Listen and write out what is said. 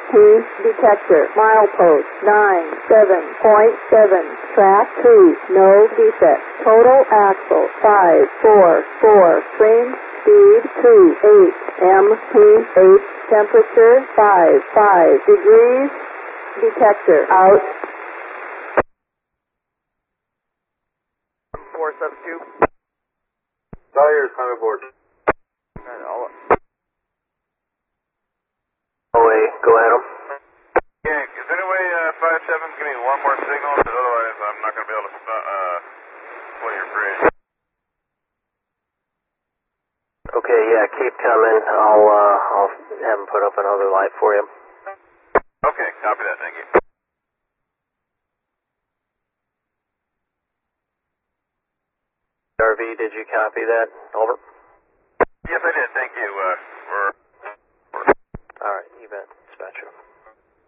EMP detector. Milepost 97.7. Track 2. No defect. Total axle 544. Range speed 28. MPH temperature 5 degrees. Detector out. 472. Tires, time aboard. Go at him. Yeah, is there any way 57's give me one more signal? Because otherwise I'm not going to be able to pull your bridge. Okay, yeah, keep coming. I'll have him put up another light for you. Okay, copy that, thank you. RV, did you copy that? Over. Yes, I did, thank you.